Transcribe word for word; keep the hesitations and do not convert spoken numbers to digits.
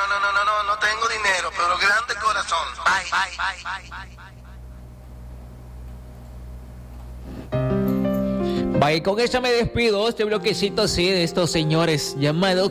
no, no, no, no, no, no tengo dinero, pero grande corazón. Bye, bye, bye, bye. Bye, con eso me despido. Este bloquecito así de estos señores llamado